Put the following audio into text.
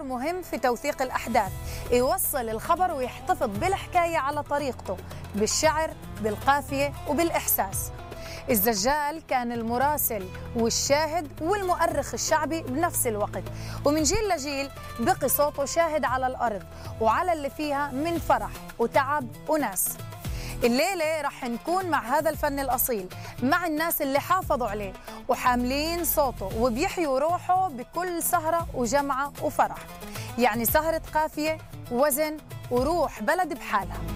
مهم في توثيق الأحداث، يوصل الخبر ويحتفظ بالحكاية على طريقته، بالشعر، بالقافية وبالإحساس. الزجال كان المراسل والشاهد والمؤرخ الشعبي بنفس الوقت، ومن جيل لجيل بقي صوته شاهد على الأرض وعلى اللي فيها من فرح وتعب وناس. الليلة رح نكون مع هذا الفن الأصيل، مع الناس اللي حافظوا عليه وحاملين صوته وبيحيوا روحه بكل سهرة وجمعة وفرح. يعني سهرة قافية، وزن، وروح بلد بحالها.